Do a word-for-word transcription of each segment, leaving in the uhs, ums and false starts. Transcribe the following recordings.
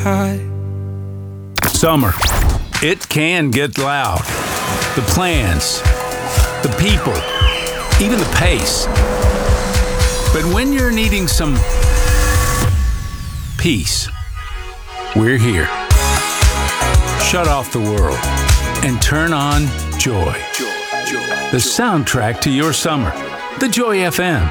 high. Summer. It can get loud. The plans, the people, even the pace. But when you're needing some peace, we're here. Shut off the world and turn on Joy. The soundtrack to your summer. The Joy F M.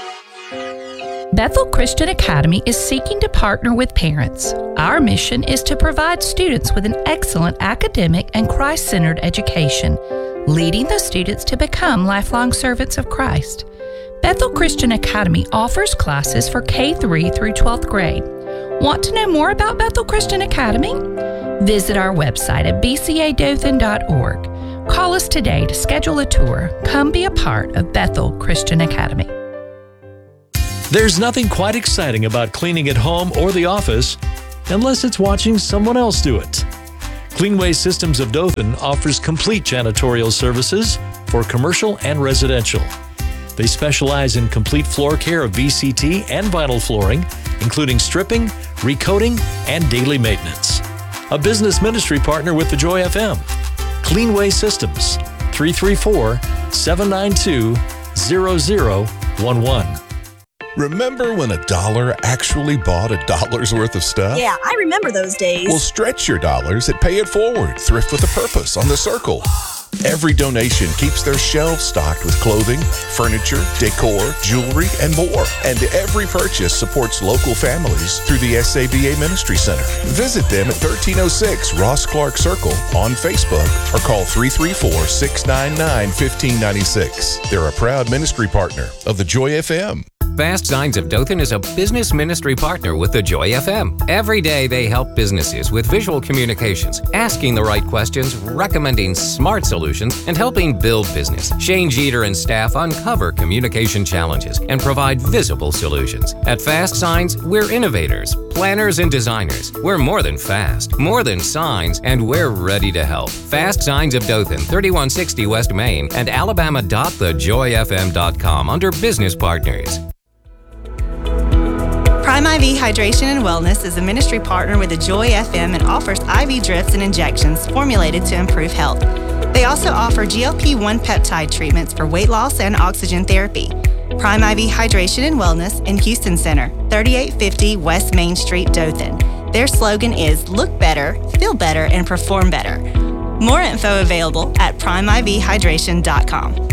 Bethel Christian Academy is seeking to partner with parents. Our mission is to provide students with an excellent academic and Christ-centered education, leading the students to become lifelong servants of Christ. Bethel Christian Academy offers classes for K three through twelfth grade. Want to know more about Bethel Christian Academy? Visit our website at b c a dothan dot org. Call us today to schedule a tour. Come be a part of Bethel Christian Academy. There's nothing quite exciting about cleaning at home or the office unless it's watching someone else do it. Cleanway Systems of Dothan offers complete janitorial services for commercial and residential. They specialize in complete floor care of V C T and vinyl flooring, including stripping, recoating, and daily maintenance. A business ministry partner with the Joy F M. Cleanway Systems, three three four, seven nine two, zero zero one one. Remember when a dollar actually bought a dollar's worth of stuff? Yeah, I remember those days. Well, stretch your dollars at Pay It Forward, Thrift with a Purpose on the Circle. Every donation keeps their shelves stocked with clothing, furniture, decor, jewelry, and more. And every purchase supports local families through the S A B A Ministry Center. Visit them at thirteen oh six Ross Clark Circle on Facebook or call three three four, six nine nine, one five nine six. They're a proud ministry partner of the Joy F M. Fast Signs of Dothan is a business ministry partner with the Joy F M. Every day they help businesses with visual communications, asking the right questions, recommending smart solutions, and helping build business. Shane Jeter and staff uncover communication challenges and provide visible solutions. At Fast Signs, we're innovators, planners, and designers. We're more than fast, more than signs, and we're ready to help. Fast Signs of Dothan, thirty-one sixty West Main, and alabama dot the joy f m dot com under Business Partners. Prime I V Hydration and Wellness is a ministry partner with the Joy F M and offers I V drips and injections formulated to improve health. They also offer G L P one peptide treatments for weight loss and oxygen therapy. Prime I V Hydration and Wellness in Houston Center, thirty-eight fifty West Main Street, Dothan. Their slogan is look better, feel better, and perform better. More info available at prime i v hydration dot com.